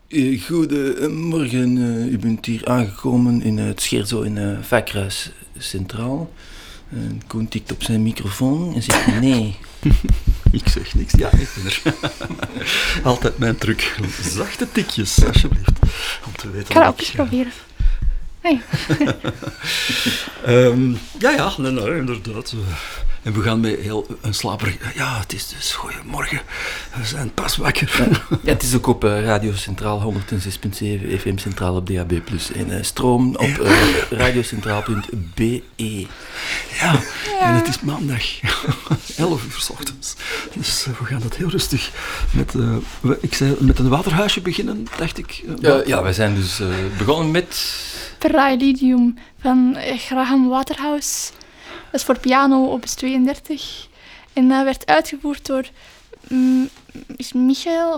Goedemorgen, u bent hier aangekomen in het Scheerzo in Vakhuis Centraal. Koen tikt op zijn microfoon en zegt nee. Ik zeg niks. Ja, ik ben er. Altijd mijn truc. Zachte tikjes, alsjeblieft. Om te weten. Ik ga dat ook eens proberen. Hey. Ja, nee, inderdaad. En we gaan met heel een slaperig... Ja, het is dus goeiemorgen. We zijn pas wakker. Ja, het is ook op Radio Centraal 106.7 FM Centraal op DAB+. En stroom op radiocentraal.be. Ja, en het is maandag. 11 uur 's ochtends. Dus we gaan dat heel rustig met een waterhuisje beginnen, dacht ik. Ja, wij zijn dus begonnen met... Praeludium van Graham Waterhouse. Dat is voor piano opus 32. En dat werd uitgevoerd door Michael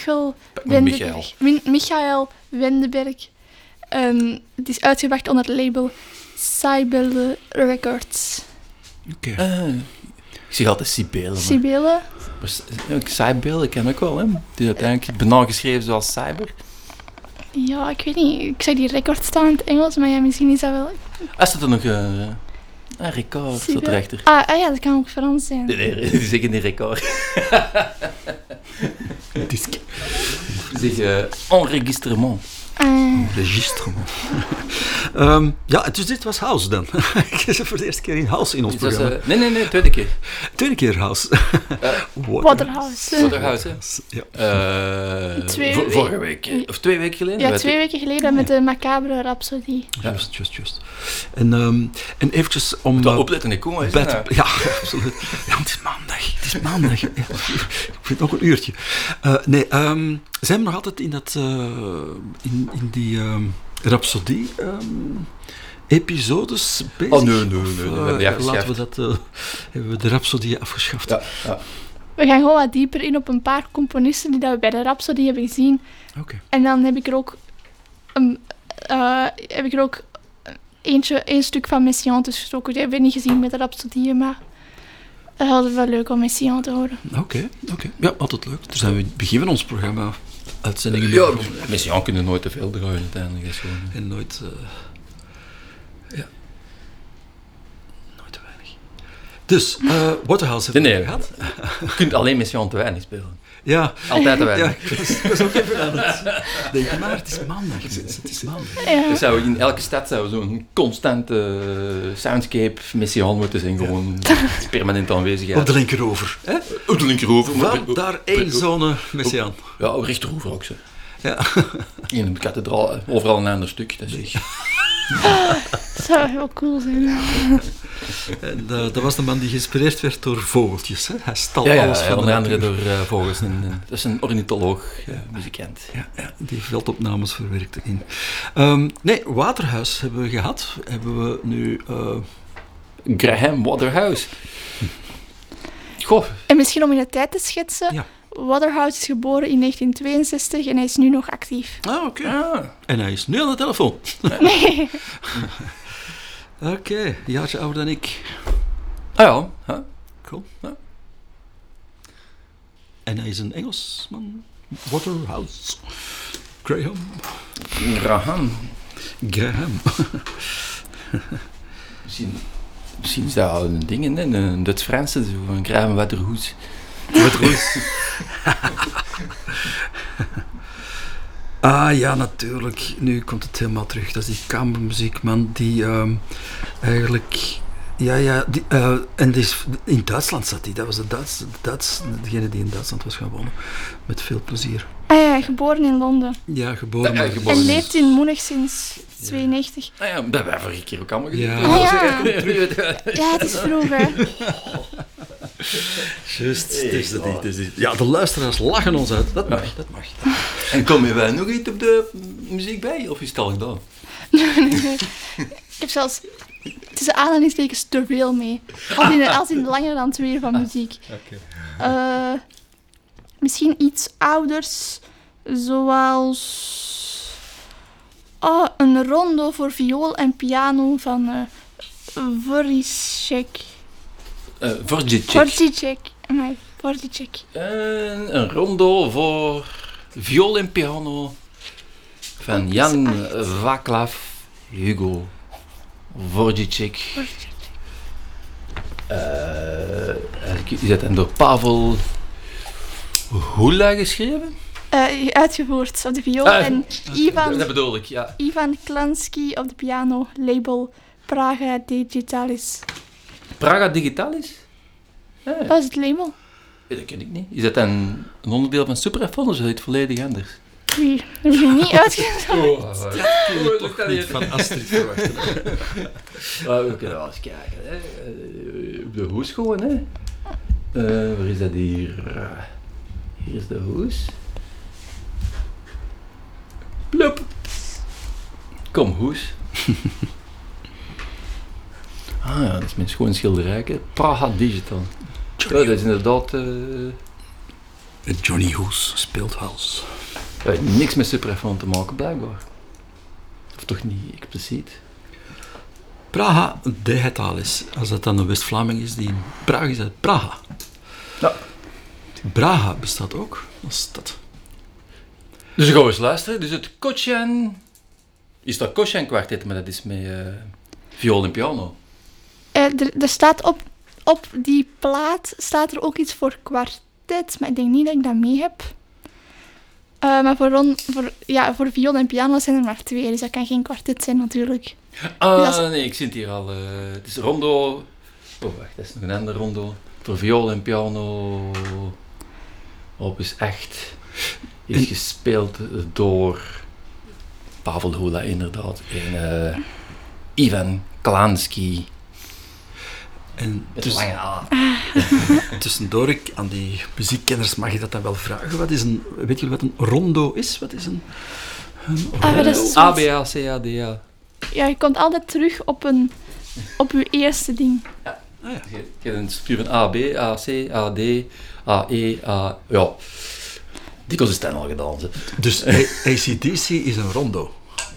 Wendeberg. Het is uitgebracht onder het label Cybele Records. Oké. Ik zeg altijd Cybele. Cybele? Cybele, ik ken ook wel, hè. Het is uiteindelijk bijna geschreven zoals cyber. Ja, ik weet niet. Ik zeg die record staan in het Engels, maar ja, misschien is dat wel... Staat er nog een record staat erachter? Ah ja, dat kan ook Frans zijn. Nee, die zeggen niet record. Zeg, enregistrement. Registrement. Ja, dus dit was House dan. Ik is voor de eerste keer in House in ons programma. Nee, tweede keer. Tweede keer House. Waterhouse. Waterhouse, hè? Ja. Vorige week, of 2 weken geleden? Ja, 2 weken geleden met de Macabre Rhapsody. Just. En eventjes om... Moet opletten, ik kom. Ja, absoluut. Ja, het is maandag. Ja, ik vind nog een uurtje. Zijn we nog altijd in dat... in die Rhapsodie episodes bezig? Oh, nee. Laten we dat... hebben we de Rhapsodie afgeschaft? Ja. We gaan gewoon wat dieper in op een paar componisten die dat we bij de Rhapsody hebben gezien. Oké. En dan heb ik er ook één stuk van Messiaen tussen gestoken. Die hebben we niet gezien met de Rhapsodie, maar dat hadden we wel leuk om Messiaen te horen. Oké. Ja, altijd leuk. Dus zijn we begin van ons programma uitzendingen. Ja, Messiaen kunnen nooit te veel draaien uiteindelijk. Dat is gewoon... En nooit... nooit te weinig. Dus, Waterhouse hebben we gehad. Je kunt alleen Messiaen te weinig spelen. Ja. Altijd te weinig. Ja, dat is ook even aan het denken. Maar het is maandag. Het is maandag. Ja. Dus in elke stad zou zo'n constante soundscape Messiaen moeten zijn. Gewoon permanent aanwezigheid. Op de linkerover. Hè? Op de linkerover. Van daar één zone Messiaen. Ja, rechterover ook zo. Ja. In de kathedraal, overal een ander stuk. Dat is Dat zou heel cool zijn. En dat was de man die geïnspireerd werd door vogeltjes. Hè? Hij stal ja, alles van onder de andere natuur. door vogels. Dat is een ornitholoog, muzikant. Ja, die veldopnames verwerkte in. Waterhuis hebben we gehad. Hebben we nu... Graham Waterhouse. Goh. En misschien om in de tijd te schetsen... Ja. Waterhouse is geboren in 1962 en hij is nu nog actief. Ah, oké. En hij is nu aan de telefoon. Nee. Oké, een jaartje ouder dan ik. Ah ja. Cool. Ja. En hij is een Engelsman. Waterhouse. Graham. Misschien is dat een ding, hè? Een Duits-Franse, zo van Graham Waterhouse. Ja, natuurlijk. Nu komt het helemaal terug. Dat is die kamermuziekman die eigenlijk... en in Duitsland zat hij. Dat was degene die in Duitsland was gaan wonen. Met veel plezier. Geboren in Londen. Ja, geboren. En leeft in Munich sinds 92. Ja, dat hebben we vorige keer ook allemaal gezien. Ja, het is vroeg, hè. Juist. Ja, de luisteraars lachen ons uit. Dat mag. En komen wij nog iets op de muziek bij? Of is het al gedaan? Nee. Ik heb zelfs tussen aanhalingstekens te veel mee. Als in langer dan 2 uur van muziek. Okay. Misschien iets ouders, zoals een rondo voor viool en piano van Voricek. Een rondo voor viool en piano van Jan Václav Hugo Wojciech. Is dat dan door Pavel Hula geschreven? Uitgevoerd op de viool en Dat bedoel ik, ja. Ivan Klansky op de piano, label Praga Digitalis. Praga Digitalis? Ah, Dat is het label. dat ken ik niet. Is dat dan een onderdeel van Superafon of is het volledig anders? Wie? Dat heb je niet uitgezocht. Dat Niet van Astrid verwachten. We kunnen wel eens kijken. Hè. Op de hoes gewoon, hè. Waar is dat hier? Hier is de hoes. Plop. Kom, hoes. Ja, dat is mijn schoon schilderij. Hè. Praga Digital. Ja, dat is inderdaad... Johnny Hoes speelt house. niks met Superafon te maken, blijkbaar. Of toch niet expliciet. Praga Digitalis. Als dat dan een West-Vlaming is die in Praag is, dat Praga. Ja. Braga bestaat ook als stad. Dus we gaan eens luisteren. Dus het Kocjan... Is dat Kocjan kwartet, maar dat is met viool en piano. Er staat op die plaat staat er ook iets voor kwartet, maar ik denk niet dat ik dat mee heb. Maar voor viool en piano zijn er maar 2, dus dat kan geen kwartet zijn natuurlijk. Nee, ik zie het hier al. Het is rondo... Oh, wacht, dat is nog een ander rondo. Voor viool en piano... Opus 8 is gespeeld door Pavel Hula, inderdaad. En Ivan Klansky. En Met een lange A. tussendoor, aan die muziekkenners mag je dat dan wel vragen. Weet jullie wat een rondo is? Wat is een rondo? Dat is A, B, A, C, A, D, A. Ja, je komt altijd terug op je eerste ding. Ah, ja. Je hebt een structuur van A, B, A, C, A, D, A, E, A... Ja, dikwijls is het al gedaan. Ze. Dus AC/DC is een rondo.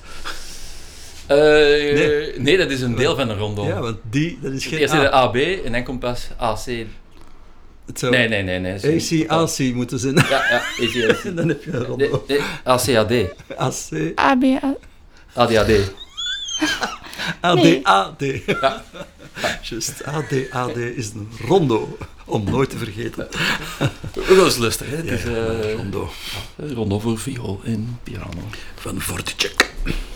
Nee, dat is een deel van een rondo. Ja, want dat is geen Eerst is het A, B en dan komt pas A, C. Het zou Nee. AC moeten zijn. Ja, AC. En dan heb je een rondo. A, C, A, D. AC, A, B, A. A, D, A, D. AD, Nee. AD. Ja. Juist, AD is een rondo. Om nooit te vergeten. Dat is lustig, hè? Het is rondo. rondo voor viool en piano. Van Wojciech.